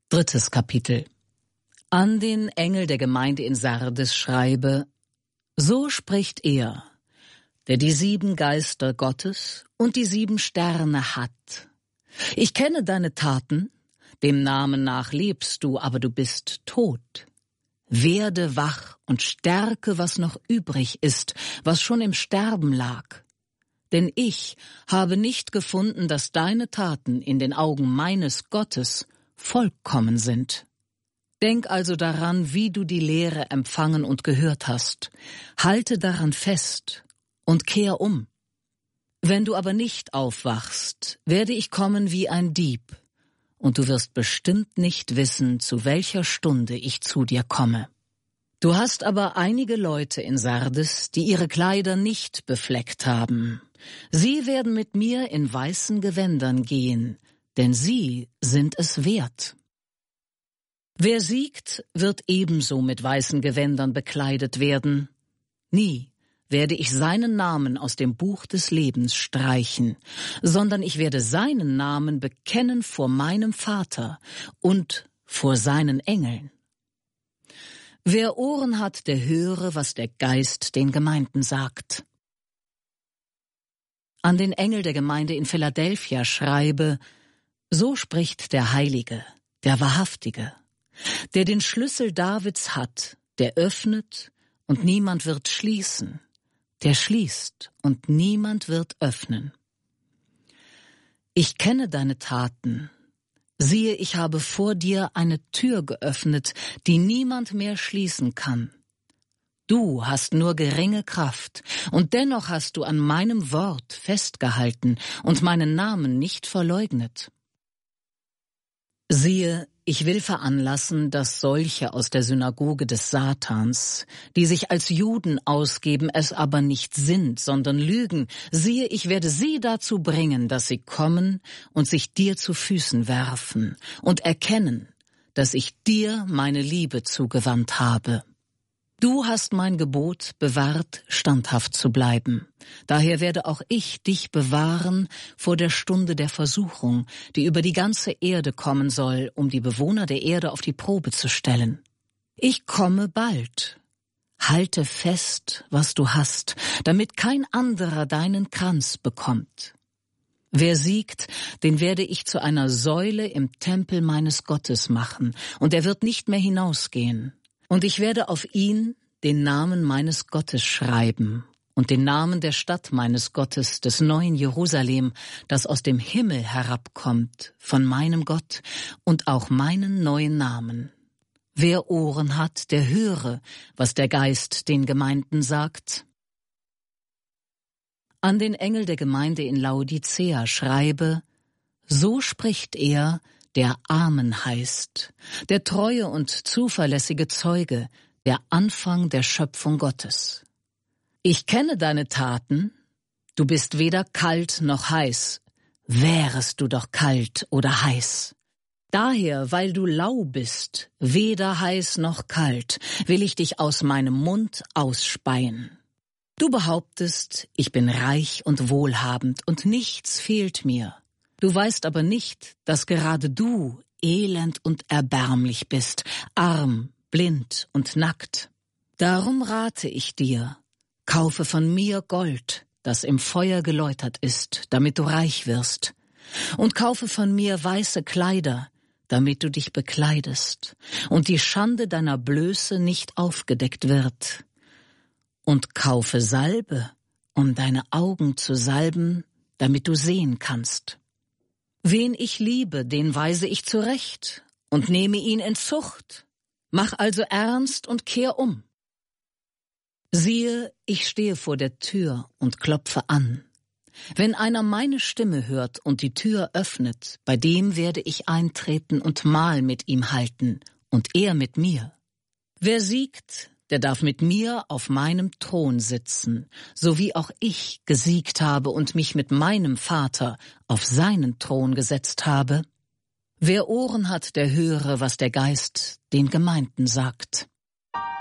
3. Kapitel. An den Engel der Gemeinde in Sardes schreibe: So spricht er, der die 7 Geister Gottes und die 7 Sterne hat. Ich kenne deine Taten, dem Namen nach lebst du, aber du bist tot. Werde wach und stärke, was noch übrig ist, was schon im Sterben lag. Denn ich habe nicht gefunden, dass deine Taten in den Augen meines Gottes vollkommen sind. Denk also daran, wie du die Lehre empfangen und gehört hast. Halte daran fest und kehr um. Wenn du aber nicht aufwachst, werde ich kommen wie ein Dieb, und du wirst bestimmt nicht wissen, zu welcher Stunde ich zu dir komme. Du hast aber einige Leute in Sardes, die ihre Kleider nicht befleckt haben. Sie werden mit mir in weißen Gewändern gehen, denn sie sind es wert. Wer siegt, wird ebenso mit weißen Gewändern bekleidet werden. Nie werde ich seinen Namen aus dem Buch des Lebens streichen, sondern ich werde seinen Namen bekennen vor meinem Vater und vor seinen Engeln. Wer Ohren hat, der höre, was der Geist den Gemeinden sagt. An den Engel der Gemeinde in Philadelphia schreibe: So spricht der Heilige, der Wahrhaftige, der den Schlüssel Davids hat, der öffnet und niemand wird schließen, der schließt und niemand wird öffnen. Ich kenne deine Taten. Siehe, ich habe vor dir eine Tür geöffnet, die niemand mehr schließen kann. Du hast nur geringe Kraft, und dennoch hast du an meinem Wort festgehalten und meinen Namen nicht verleugnet. Siehe, ich will veranlassen, dass solche aus der Synagoge des Satans, die sich als Juden ausgeben, es aber nicht sind, sondern lügen, siehe, ich werde sie dazu bringen, dass sie kommen und sich dir zu Füßen werfen und erkennen, dass ich dir meine Liebe zugewandt habe. Du hast mein Gebot bewahrt, standhaft zu bleiben. Daher werde auch ich dich bewahren vor der Stunde der Versuchung, die über die ganze Erde kommen soll, um die Bewohner der Erde auf die Probe zu stellen. Ich komme bald. Halte fest, was du hast, damit kein anderer deinen Kranz bekommt. Wer siegt, den werde ich zu einer Säule im Tempel meines Gottes machen, und er wird nicht mehr hinausgehen. Und ich werde auf ihn den Namen meines Gottes schreiben und den Namen der Stadt meines Gottes, des neuen Jerusalem, das aus dem Himmel herabkommt, von meinem Gott, und auch meinen neuen Namen. Wer Ohren hat, der höre, was der Geist den Gemeinden sagt. An den Engel der Gemeinde in Laodicea schreibe: So spricht er, der Amen heißt, der treue und zuverlässige Zeuge, der Anfang der Schöpfung Gottes. Ich kenne deine Taten, du bist weder kalt noch heiß, wärest du doch kalt oder heiß. Daher, weil du lau bist, weder heiß noch kalt, will ich dich aus meinem Mund ausspeien. Du behauptest, ich bin reich und wohlhabend und nichts fehlt mir. Du weißt aber nicht, dass gerade du elend und erbärmlich bist, arm, blind und nackt. Darum rate ich dir, kaufe von mir Gold, das im Feuer geläutert ist, damit du reich wirst, und kaufe von mir weiße Kleider, damit du dich bekleidest und die Schande deiner Blöße nicht aufgedeckt wird. Und kaufe Salbe, um deine Augen zu salben, damit du sehen kannst. Wen ich liebe, den weise ich zurecht und nehme ihn in Zucht. Mach also ernst und kehr um. Siehe, ich stehe vor der Tür und klopfe an. Wenn einer meine Stimme hört und die Tür öffnet, bei dem werde ich eintreten und Mahl mit ihm halten und er mit mir. Wer siegt, der darf mit mir auf meinem Thron sitzen, so wie auch ich gesiegt habe und mich mit meinem Vater auf seinen Thron gesetzt habe. Wer Ohren hat, der höre, was der Geist den Gemeinden sagt.